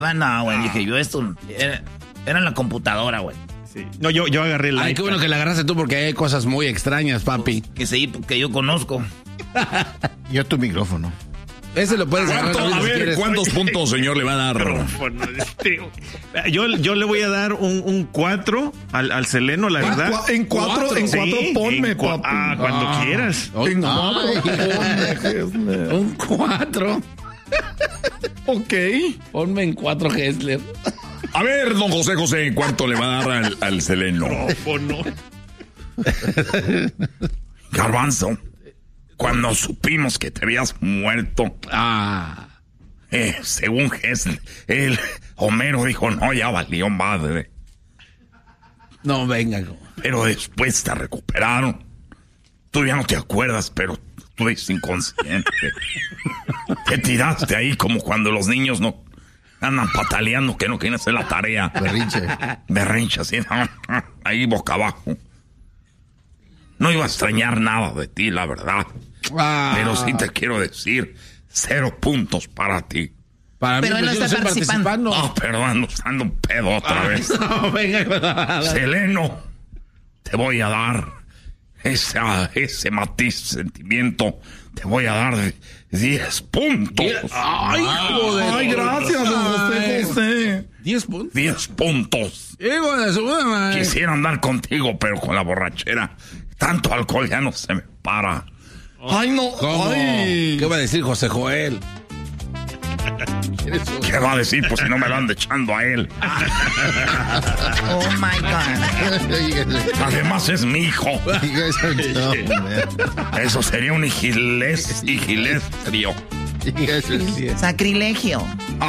No, güey, dije yo, esto era en la computadora, güey. Sí. No, yo agarré el Ay, qué bueno que la agarraste tú porque hay cosas muy extrañas, papi. Que yo conozco. Yo tu micrófono. Ese lo puedes agarrar. A ver, ¿cuántos puntos, señor, le va a dar? Yo le voy a dar un 4 al Seleno, la verdad. En cuatro ponme, papi. Cuando quieras. Un 4. Ok. Ponme en 4, Hessler. A ver, don José, ¿cuánto le va a dar al Seleno? Garbanzo, cuando supimos que te habías muerto, según Hessler, Homero dijo, no, ya valió madre. No, venga. Pero después te recuperaron. Tú ya no te acuerdas, pero tú eres inconsciente. Te tiraste ahí como cuando los niños no andan pataleando que no quieren hacer la tarea. Berrinche, así, ahí boca abajo. No iba a extrañar nada de ti, la verdad. Pero sí te quiero decir, 0 puntos para ti. Para pero mí, él no está participando. Oh, perdón, ando un pedo otra vez. No, venga. Seleno, te voy a dar ese matiz, sentimiento. Te voy a dar 10 puntos. Ay, joder. Ay, gracias, don José. 10 puntos. 10 puntos. Hijo de su madre. Quisiera andar contigo, pero con la borrachera. Tanto alcohol ya no se me para. Ay, no. ¿Cómo? Ay. ¿Qué va a decir José Joel? ¿Qué va a decir? Pues si no me lo ando echando a él. Oh my God. Además es mi hijo. Eso sería un higilestrio. Sacrilegio.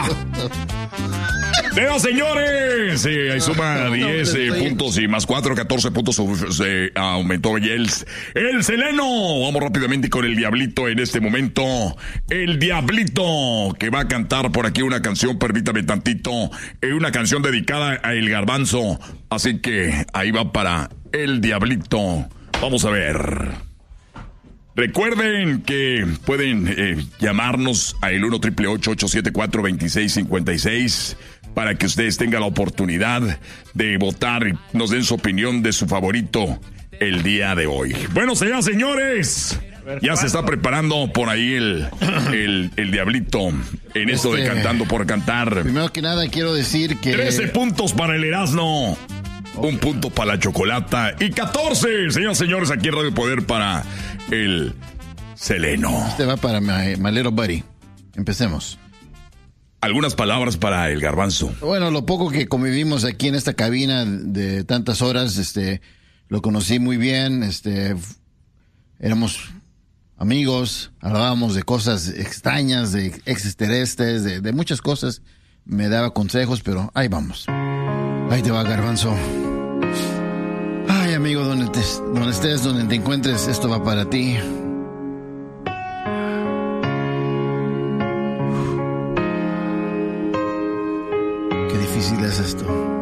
Pero señores, ahí suma 10 puntos y más 4, 14 puntos se aumentó y el Seleno. Vamos rápidamente con el Diablito en este momento. El Diablito que va a cantar por aquí una canción, permítame tantito, una canción dedicada a El Garbanzo. Así que ahí va para el Diablito. Vamos a ver. Recuerden que pueden llamarnos al 1-888-874-2656 para que ustedes tengan la oportunidad de votar y nos den su opinión de su favorito el día de hoy. Bueno, señoras y señores, ya se está preparando por ahí el Diablito en esto de Cantando por Cantar. Primero que nada quiero decir que 13 puntos para el Erasmo, un punto para la Chocolata y 14, señoras y señores, aquí en Radio Poder para el Seleno. Este va para Malero Buddy. Empecemos. Algunas palabras para el Garbanzo. Bueno, lo poco que convivimos aquí en esta cabina de tantas horas, lo conocí muy bien, éramos amigos, hablábamos de cosas extrañas, de extraterrestres, de muchas cosas. Me daba consejos, pero ahí vamos. Ahí te va, Garbanzo. Ay, amigo, donde estés, donde te encuentres, esto va para ti. Qué difícil es esto.